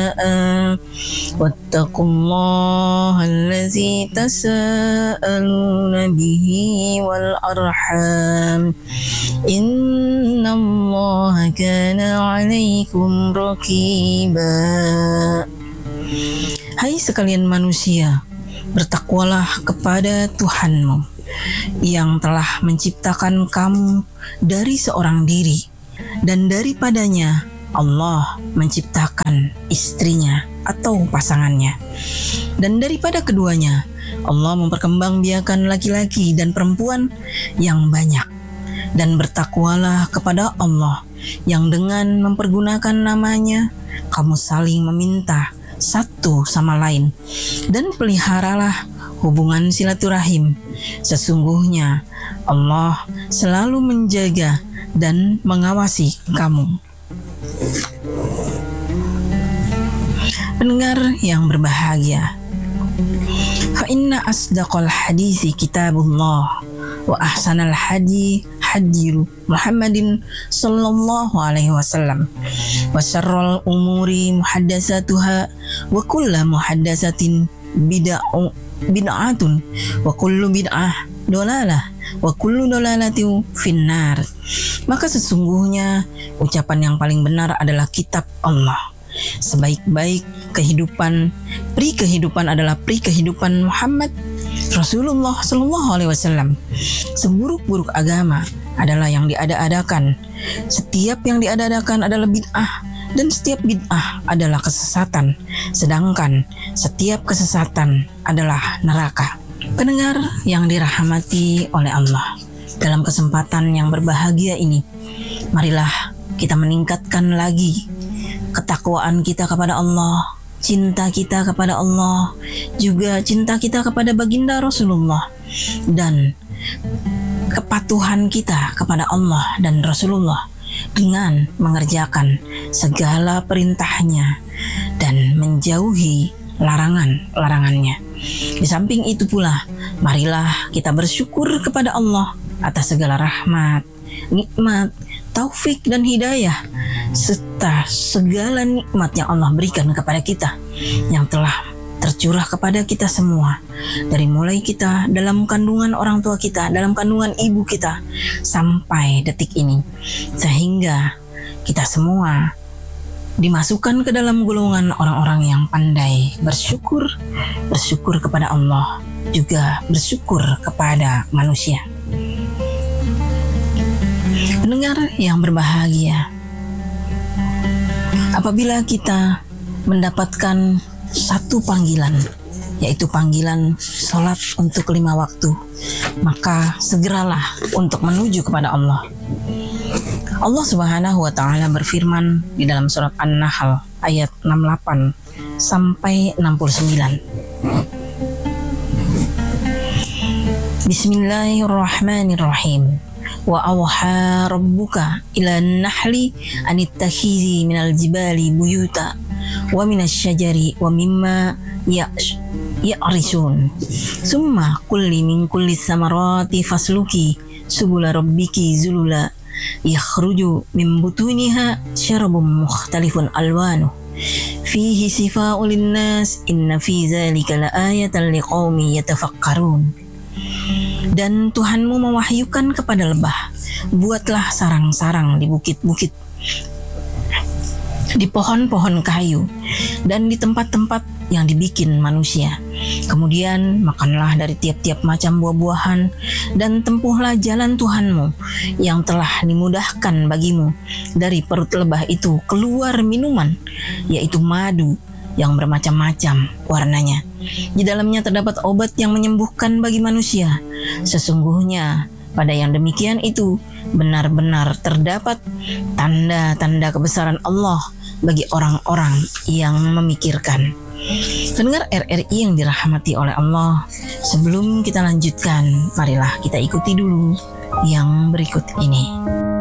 واتقوا الله الذي تساءلون به والأرحام إن الله كان عليكم رقيبا. Hai sekalian manusia, bertakwalah kepada Tuhanmu yang telah menciptakan kamu dari seorang diri, dan daripadanya Allah menciptakan istrinya atau pasangannya, dan daripada keduanya Allah memperkembangbiakan laki-laki dan perempuan yang banyak. Dan bertakwalah kepada Allah yang dengan mempergunakan namanya kamu saling meminta satu sama lain, dan peliharalah hubungan silaturahim. Sesungguhnya Allah selalu menjaga dan mengawasi kamu. Pendengar yang berbahagia, fa inna asdaqal hadisi kitabullah wa ahsanal hadi hadiyu Muhammadin sallallahu alaihi wasallam wa syarrul umuri muhaddatsatuha wa kullu muhaddatsatin bid'atun wa kullu bid'ah dolalah wa kullu dolalatin finnar. Maka sesungguhnya ucapan yang paling benar adalah kitab Allah. Sebaik-baik kehidupan, pri kehidupan adalah pri kehidupan Muhammad Rasulullah sallallahu alaihi wasallam. Seburuk-buruk agama adalah yang diada-adakan. Setiap yang diada-adakan adalah bid'ah, dan setiap bid'ah adalah kesesatan, sedangkan setiap kesesatan adalah neraka. Pendengar yang dirahmati oleh Allah, dalam kesempatan yang berbahagia ini, marilah kita meningkatkan lagi ketakwaan kita kepada Allah, cinta kita kepada Allah, juga cinta kita kepada baginda Rasulullah, dan kepatuhan kita kepada Allah dan Rasulullah dengan mengerjakan segala perintahnya dan menjauhi larangan-larangannya. Di samping itu pula, marilah kita bersyukur kepada Allah atas segala rahmat, nikmat, taufik dan hidayah, serta segala nikmat yang Allah berikan kepada kita, yang telah tercurah kepada kita semua, dari mulai kita dalam kandungan orang tua kita, dalam kandungan ibu kita, sampai detik ini, sehingga kita semua dimasukkan ke dalam golongan orang-orang yang pandai bersyukur kepada Allah, juga bersyukur kepada manusia. Pendengar yang berbahagia, apabila kita mendapatkan satu panggilan, yaitu panggilan sholat untuk 5 waktu, maka segeralah untuk menuju kepada Allah. Allah Subhanahu wa Ta'ala berfirman di dalam surat An-Nahl ayat 68 sampai 69. Bismillahirrahmanirrahim. Wa awha rabbuka ila nahli anittakhidhi minal jibali buyuta wa minasy syajari wa mimma ya'risun summa kulli min kulli samarati fasluki subula rabbiki zulula yakhruju min butuniha syarabun mukhtalifun alwanuh fihi sifa'ul linnas inna fi dzalika laayatan liqaumin yatafakkarun. Dan Tuhanmu mewahyukan kepada lebah, buatlah sarang-sarang di bukit-bukit, di pohon-pohon kayu, dan di tempat-tempat yang dibikin manusia. Kemudian makanlah dari tiap-tiap macam buah-buahan, dan tempuhlah jalan Tuhanmu yang telah dimudahkan bagimu. Dari perut lebah itu keluar minuman, yaitu madu yang bermacam-macam warnanya. Di dalamnya terdapat obat yang menyembuhkan bagi manusia. Sesungguhnya pada yang demikian itu benar-benar terdapat tanda-tanda kebesaran Allah bagi orang-orang yang memikirkan. Pendengar RRI yang dirahmati oleh Allah, sebelum kita lanjutkan, marilah kita ikuti dulu yang berikut ini.